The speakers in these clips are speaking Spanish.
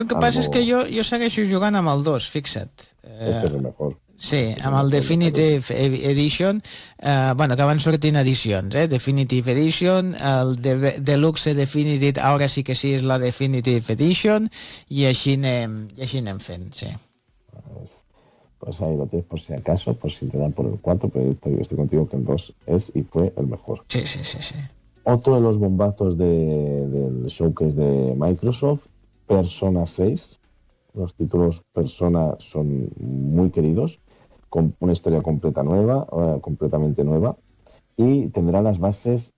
El que passa és que algo... jo segueixo jugant amb el 2, fixa't. Es que es el mejor. Sí, Es amb el el mejor de Definitive Edition, bueno, que van sortint edicions, Definitive Edition, el Deluxe Definitive, ara sí que sí és la Definitive Edition, i així anem fent, sí. Pues ahí lo tienes por si acaso, por si te dan por el 4, pero estoy contigo que el 2 es y fue el mejor. Sí, sí, sí, sí. Otro de los bombazos del showcase de Microsoft, Persona 6. Los títulos Persona son muy queridos, con una historia completamente nueva, y tendrá las bases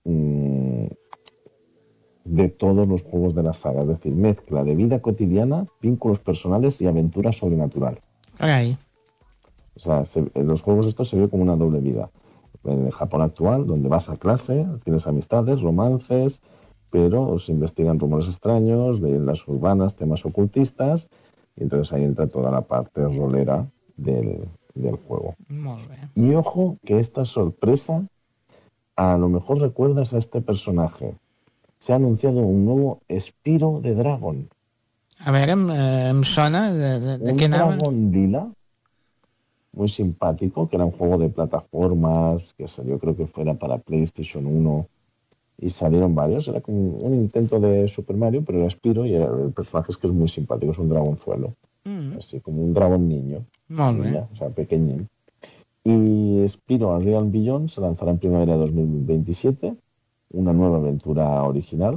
de todos los juegos de la saga, es decir, mezcla de vida cotidiana, vínculos personales y aventura sobrenatural. Carai. O sea, en los juegos esto se ve como una doble vida. En el Japón actual, donde vas a clase, tienes amistades, romances, pero se investigan rumores extraños, leyendas urbanas, temas ocultistas, y entonces ahí entra toda la parte rolera del juego. Molt bé. Y ojo que esta sorpresa, a lo mejor recuerdas a este personaje. Se ha anunciado un nuevo Spyro the Dragon. A veure, em sona de què Un anava? dragón lila muy simpático, que era un juego de plataformas, que salió creo que fuera para PlayStation 1 y salieron varios. Era como un intento de Super Mario, pero era Spyro y el personaje es que es muy simpático, es un dragonzuelo, así como un dragón niño, Molt bé. niña, o sea, pequeñín. Y Spyro Unreal Beyond se lanzará en primavera de 2027, una nueva aventura original,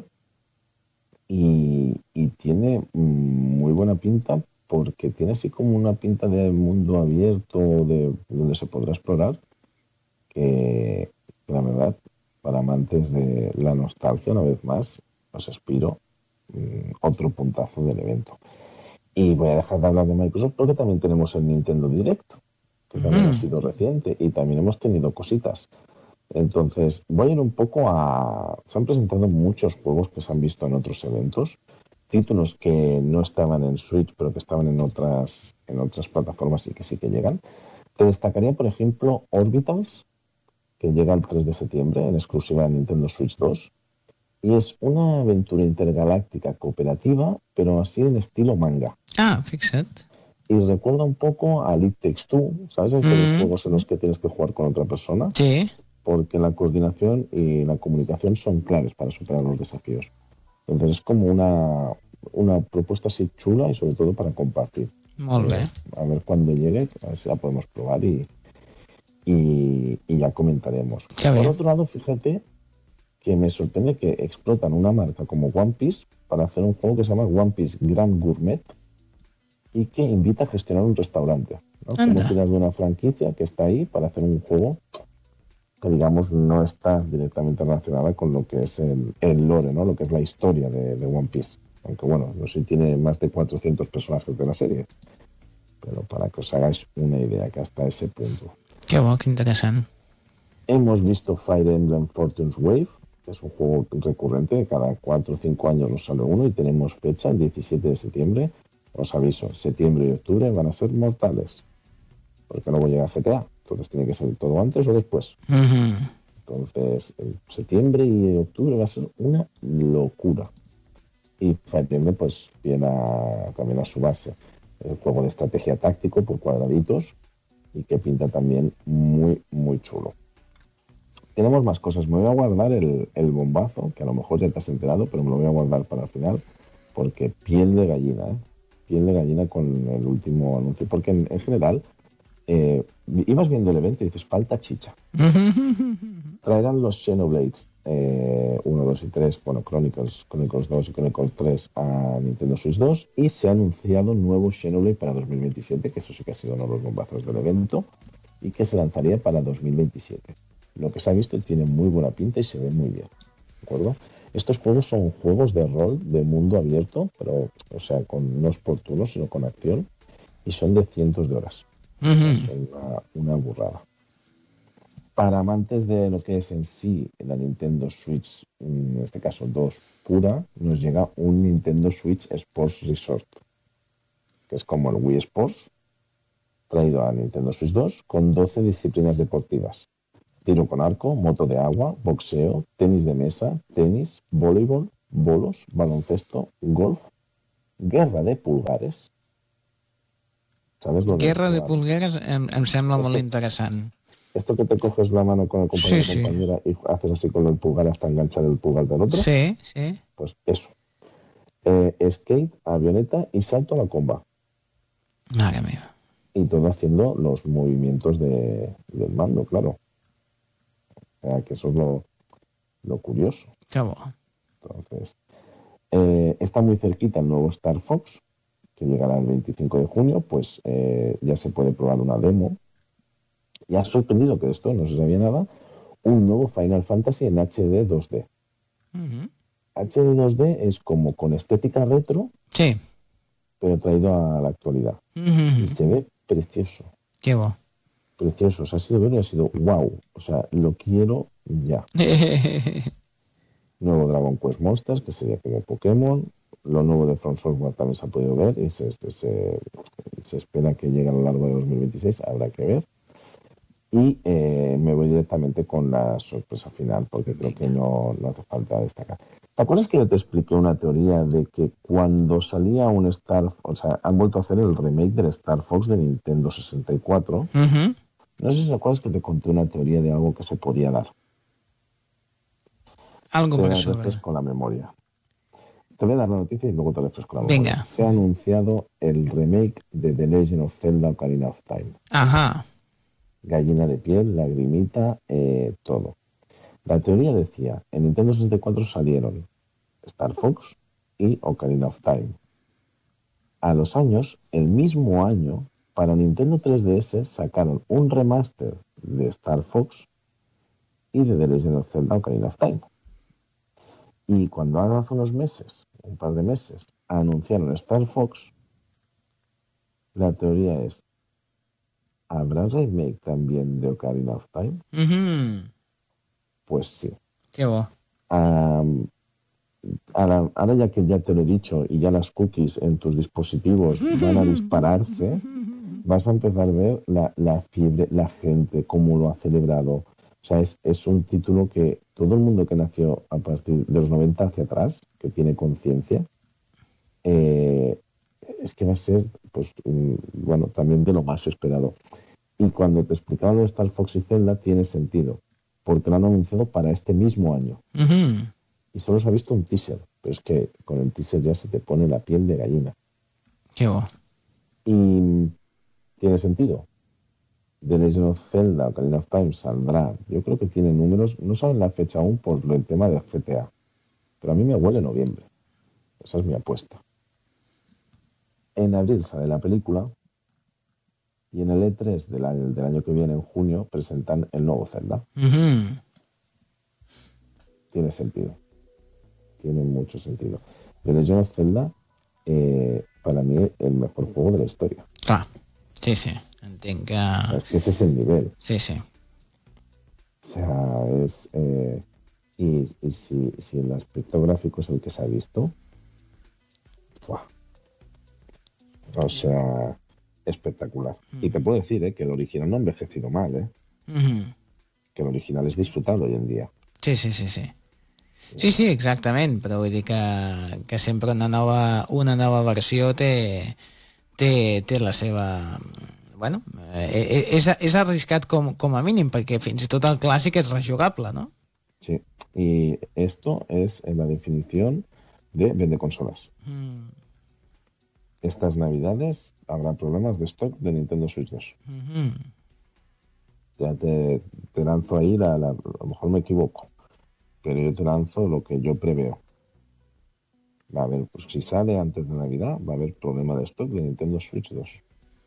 y tiene muy buena pinta porque tiene así como una pinta de mundo abierto de donde se podrá explorar, que la verdad, para amantes de la nostalgia, una vez más, os aspiro otro puntazo del evento. Y voy a dejar de hablar de Microsoft porque también tenemos el Nintendo Direct, que también ha sido reciente, y también hemos tenido cositas. Entonces, voy a ir un poco a... Se han presentado muchos juegos que se han visto en otros eventos, títulos que no estaban en Switch, pero que estaban en otras plataformas y que sí que llegan. Te destacaría, por ejemplo, Orbitals, que llega el 3 de septiembre en exclusiva de Nintendo Switch 2. Y es una aventura intergaláctica cooperativa, pero así en estilo manga. Ah, fixa't. Y recuerda un poco a It Takes Two, ¿sabes? Aquellos juegos en los que tienes que jugar con otra persona. Sí. Porque la coordinación y la comunicación son claves para superar los desafíos. Entonces es como una propuesta así chula y sobre todo para compartir. Molt bé. A ver cuándo llegue, a ver si la podemos probar y ya comentaremos. Por otro lado, fíjate que me sorprende que explotan una marca como One Piece para hacer un juego que se llama One Piece Grand Gourmet y que invita a gestionar un restaurante, ¿no? Como tiras de una franquicia que está ahí para hacer un juego que, digamos, no está directamente relacionada con lo que es el lore, ¿no? Lo que es la historia de One Piece. Aunque, bueno, no sé si tiene más de 400 personajes de la serie, pero para que os hagáis una idea que hasta ese punto. Que bo, que interessant. Hemos visto Fire Emblem Fortune's Wave, que es un juego recurrente, cada 4 o 5 años nos sale uno y tenemos fecha, el 17 de septiembre. Os aviso, septiembre y octubre van a ser mortales, porque luego llega GTA, entonces tiene que ser todo antes o después. Entonces, septiembre y octubre va a ser una locura. Y Fire Emblem pues viene también a su base, el juego de estrategia táctico por cuadraditos y que pinta también muy, muy chulo. Tenemos más cosas. Me voy a guardar el bombazo, que a lo mejor ya te has enterado, pero me lo voy a guardar para el final, porque piel de gallina, piel de gallina con el último anuncio, porque en general ibas viendo el evento y dices, falta chicha. Traerán los Xenoblades 1, 2 y 3, bueno, Chronicles 2 y Chronicles 3 a Nintendo Switch 2, y se ha anunciado un nuevo Xenoblade para 2027, que eso sí que ha sido uno de los bombazos del evento, y que se lanzaría para 2027. Lo que se ha visto tiene muy buena pinta y se ve muy bien, ¿de acuerdo? Estos juegos son juegos de rol de mundo abierto, pero, o sea, no es por turnos, sino con acción, y son de cientos de horas. Es una burrada. Para amantes de lo que es en sí la Nintendo Switch, en este caso 2 pura, nos llega un Nintendo Switch Sports Resort, que es como el Wii Sports, traído a Nintendo Switch 2 con 12 disciplinas deportivas. Tiro con arco, moto de agua, boxeo, tenis de mesa, tenis, voleibol, bolos, baloncesto, golf Guerra de pulgares. ¿Sabes lo de Guerra de pulgares? pulgueres em sembla molt interessant. Esto que te coges la mano con el compañero Sí, o sí. compañera y haces así con el pulgar hasta enganchar el pulgar del otro. Sí, sí. Pues eso. Skate, avioneta y salto a la comba. Mare meva. Y todo haciendo los movimientos del mando, claro. O sea, que eso es lo curioso. Que bo. Entonces, está muy cerquita el nuevo Star Fox, que llegará el 25 de junio, pues ya se puede probar una demo. Y ha sorprendido que esto no se sabía nada, un nuevo Final Fantasy en HD 2D. HD 2D es como con estética retro, Sí. pero traído a la actualidad. Y se ve precioso. Que bo. Precioso. O sea, ha sido bueno y ha sido wow. O sea, lo quiero ya. Nuevo Dragon Quest Monsters, que sería como Pokémon. Lo nuevo de From Software también se ha podido ver y se espera que llegue a lo largo de 2026. Habrá que ver. Y me voy directamente con la sorpresa final porque creo que no hace falta destacar. ¿Te acuerdas que yo te expliqué una teoría de que cuando salía un o sea, han vuelto a hacer el remake del Star Fox de Nintendo 64? No sé si te acuerdas que te conté una teoría de algo que se podía dar. Algo Te per sobre. refresco la memoria. Te voy a dar la noticia y luego te refresco la memoria. Vinga. Se ha anunciado el remake de The Legend of Zelda Ocarina of Time. Ajá. Gallina de piel, lagrimita, todo. La teoría decía, en Nintendo 64 salieron Star Fox y Ocarina of Time. A los años, el mismo año, para Nintendo 3DS sacaron un remaster de Star Fox y de The Legend of Zelda Ocarina of Time. Y cuando hace unos meses, un par de meses, anunciaron Star Fox, la teoría es, ¿habrá remake también de Ocarina of Time? Pues sí. Que bo. Ahora ya que ya te lo he dicho y ya las cookies en tus dispositivos van a dispararse, vas a empezar a ver la fiebre, la gente, cómo lo ha celebrado. O sea, es un título que todo el mundo que nació a partir de los 90 hacia atrás, que tiene conciencia, es que va a ser, pues, bueno, también de lo más esperado. Y cuando te explicaba lo de Star Fox y Zelda, tiene sentido, porque lo han anunciado para este mismo año. Y solo se ha visto un teaser, pero es que con el teaser ya se te pone la piel de gallina. Que bo. Y tiene sentido. The Legend of Zelda Ocarina of Time saldrá. Yo creo que tiene números, no saben la fecha aún por el tema de GTA, pero a mí me huele noviembre. Esa es mi apuesta. En abril sale la película y en el E3 del año que viene, en junio, presentan el nuevo Zelda. Tiene sentido. Tiene mucho sentido. The Legend of Zelda, para mí, el mejor juego de la historia. Clar. Sí, sí. Entenc que... O sea, es que ese es el nivel. Sí, sí. O sea, es... y si el aspecto gráfico es el que se ha visto, ¡fua! O sea, espectacular. Y te puedo decir, que el original no ha envejecido mal, que el original és disfrutable hoy en dia. Sí, sí, sí, sí. Sí, sí, exactament, però vull dir que sempre una nova versió té la seva... Bueno, és arriscat com a mínim, perquè fins i tot el clàssic és rejugable, ¿no? Sí, y esto es en la definición de vende consolas. Estas navidades habrá problemas de stock de Nintendo Switch 2. Ya te lanzo ahí, a lo mejor me equivoco, pero yo te lanzo lo que yo preveo. Va a haber, pues si sale antes de Navidad, va a haber problema de stock de Nintendo Switch 2.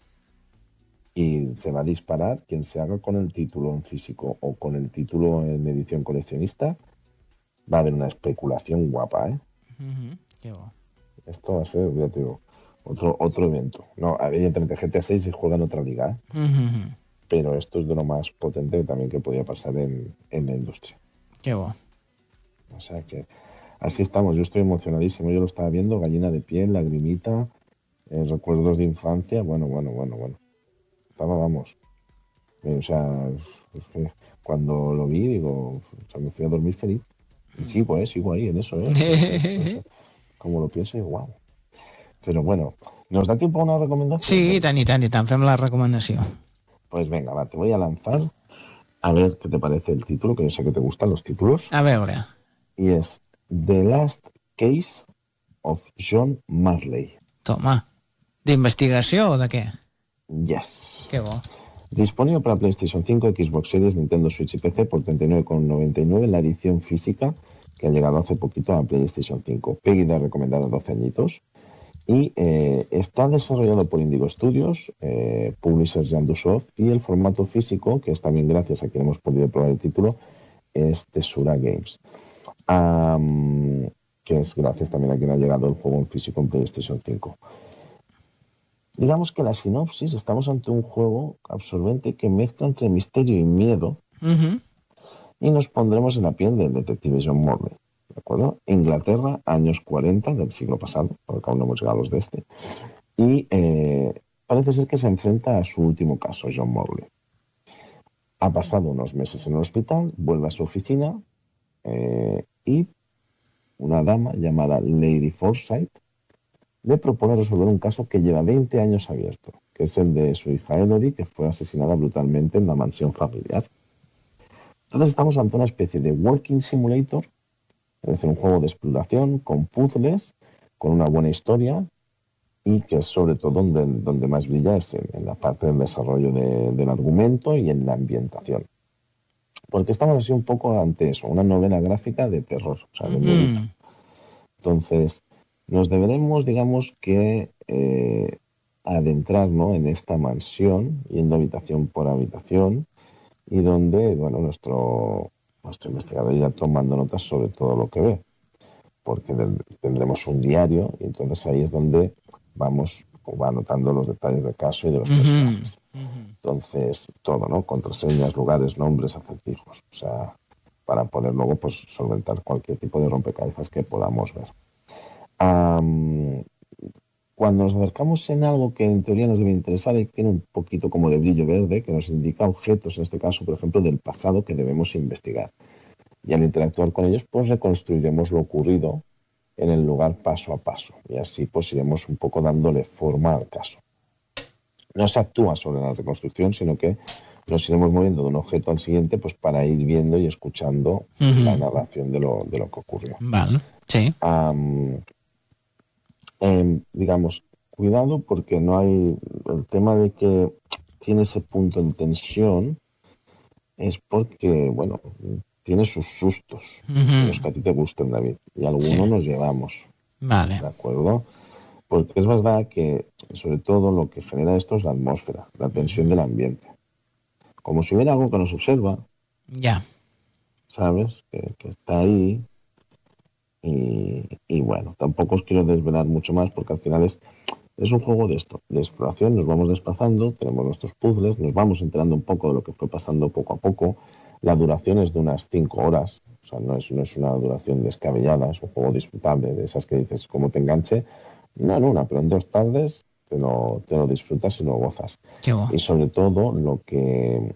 Y se va a disparar quien se haga con el título en físico o con el título en edición coleccionista. Va a haber una especulación guapa, ¿eh? Qué bo. Esto va a ser, ya te digo, otro evento. No, evidentemente GTA 6 se juega en otra liga, ¿eh? Pero esto es de lo más potente también que podía pasar en la industria. Qué bo. O sea que así estamos. Yo estoy emocionadísimo. Yo lo estaba viendo, gallina de piel, lagrimita, recuerdos de infancia. Bueno. Estaba, vamos. O sea, es que cuando lo vi, digo, o sea, me fui a dormir feliz. Y sigo ahí en eso, ¿eh? Como lo pienso y wow. Pero bueno, ¿nos da tiempo a una recomendación? Sí, i tant, fem la recomanació. Pues venga, va, te voy a lanzar a ver qué te parece el título, que yo sé que te gustan los títulos. A veure. Y es The Last Case of John Marley. Toma. ¿D'investigació o de què? Yes. Que bo. Disponible para PlayStation 5, Xbox Series, Nintendo Switch y PC por 39,99 en la edición física que ha llegado hace poquito a PlayStation 5. Peggy de recomendada 12 añitos. Y está desarrollado por Indigo Studios, Publishers Yandusoft, y el formato físico, que es también gracias a quien hemos podido probar el título, es Tesura Games. Que es gracias también a quien ha llegado el juego en físico en PlayStation 5. Digamos que la sinopsis, estamos ante un juego absorbente que mezcla entre misterio y miedo, y nos pondremos en la piel del detective John Morley. ¿De acuerdo? Inglaterra, años 40 del siglo pasado, porque aún no hemos llegado a los de este. Y parece ser que se enfrenta a su último caso, John Morley. Ha pasado unos meses en el hospital, vuelve a su oficina y una dama llamada Lady Forsyth le propone resolver un caso que lleva 20 años abierto, que es el de su hija Elodie, que fue asesinada brutalmente en la mansión familiar. Entonces estamos ante una especie de walking simulator, es decir, un juego de exploración con puzzles, con una buena historia, y que es sobre todo donde más brilla es en la parte del desarrollo del argumento y en la ambientación. Porque estamos así un poco ante eso, una novela gráfica de terror, o sea, de miedito. Entonces, nos deberemos, digamos que, adentrar, ¿no?, en esta mansión, yendo habitación por habitación, y donde, bueno, nuestro investigador irá tomando notas sobre todo lo que ve, porque tendremos un diario, y entonces ahí es donde va anotando los detalles del caso y de los personajes. Entonces, todo, ¿no? Contraseñas, lugares, nombres, acertijos. O sea, para poder luego, pues, solventar cualquier tipo de rompecabezas que podamos ver. Cuando nos acercamos en algo que en teoría nos debe interesar y tiene un poquito como de brillo verde, que nos indica objetos, en este caso, por ejemplo, del pasado que debemos investigar. Y al interactuar con ellos, pues reconstruiremos lo ocurrido en el lugar paso a paso. Y así pues iremos un poco dándole forma al caso. No se actúa sobre la reconstrucción, sino que nos iremos moviendo de un objeto al siguiente, pues para ir viendo y escuchando la narración de lo que ocurrió. Vale, sí. Digamos, cuidado porque no hay el tema de que tiene ese punto en tensión, es porque, bueno, tiene sus sustos, los que a ti te gusten, David, y algunos nos llevamos. Vale. ¿De acuerdo? Porque es verdad que, sobre todo, lo que genera esto es la atmósfera, la tensión del ambiente. Como si hubiera algo que nos observa. Ya. ¿Sabes? Que está ahí. Y bueno, tampoco os quiero desvelar mucho más porque al final es un juego de esto, de exploración. Nos vamos desplazando, tenemos nuestros puzzles, nos vamos enterando un poco de lo que fue pasando poco a poco. La duración es de unas 5 horas, o sea, no es una duración descabellada, es un juego disfrutable, de esas que dices, como te enganche, no en una, pero en 2 tardes te lo disfrutas y lo gozas. Qué bueno. Y sobre todo lo que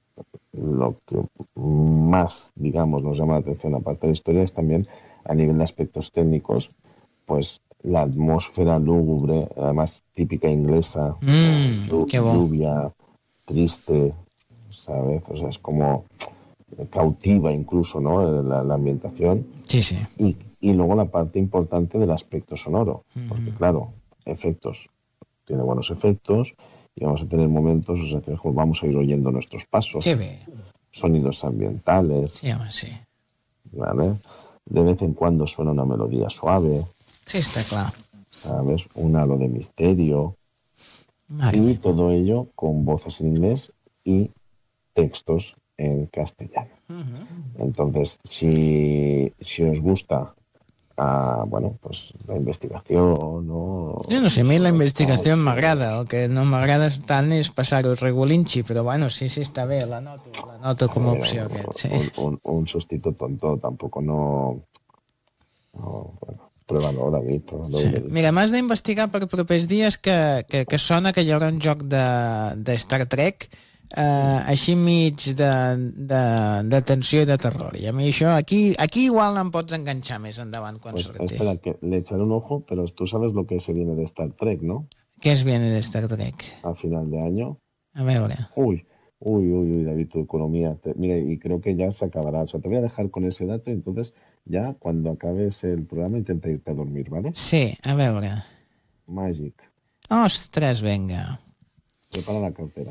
más, digamos, nos llama la atención, aparte de la historia, es también a nivel de aspectos técnicos, pues la atmósfera lúgubre, además típica inglesa, lluvia, triste, ¿sabes? O sea, es como cautiva incluso, ¿no? La ambientación. Sí, sí. Y luego la parte importante del aspecto sonoro, porque claro, efectos, tiene buenos efectos, y vamos a tener momentos, o sea, vamos a ir oyendo nuestros pasos, sonidos ambientales, sí. ¿vale? De vez en cuando suena una melodía suave. Sí, está claro. ¿Sabes? Un halo de misterio. Y todo ello con voces en inglés y textos en castellano. Entonces, si os gusta bueno, pues la investigación, ¿no? Jo no sé, a mi la investigació m'agrada, el que no m'agrada tant és passar-ho regulinxi, però bueno, sí, està bé, la noto com a opció aquest, sí. Un sustito tonto, tampoco no bueno, pruébalo, David. Sí. Mira, m'has d'investigar per propers dies que sona que hi haurà un joc de Star Trek així mig de tensió i de terror. I a mi això, aquí igual em pots enganxar més endavant quan Pues surti. espera, que le echaré un ojo, pero tú sabes lo que se viene de Star Trek, ¿no? Què es viene de Star Trek? A final de año. A veure. Uy, David, tu economía. Mira, y creo que ya se acabará. O sea, te voy a dejar con ese dato y entonces ya cuando acabes el programa intenta irte a dormir, ¿vale? Sí, a veure. Magic. Ostres, vinga. Prepara la cartera.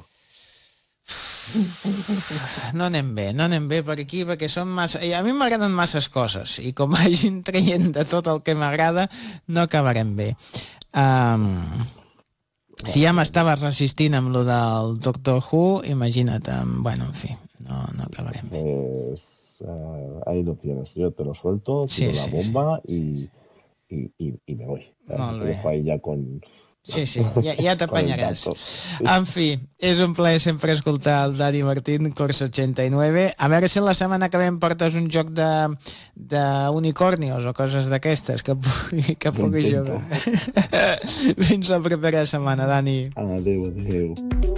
No anem bé per aquí perquè són massa... A mi m'agraden masses coses i com vagin traient de tot el que m'agrada no acabarem bé. Si ja m'estava resistint amb lo del Doctor Who, imagina't, bueno, en fi, no acabarem bé. Pues ahí lo tienes. Yo te lo suelto, tiro la bomba y me voy. Te dejo ahí ya con... Sí, ja t'apanyaràs. En fi, és un plaer sempre escoltar el Dani Martín, Corsa 89. A veure si la setmana que ve em portes un joc d'unicornios o coses d'aquestes que pugui jugar. Fins la propera setmana, Dani. Adéu.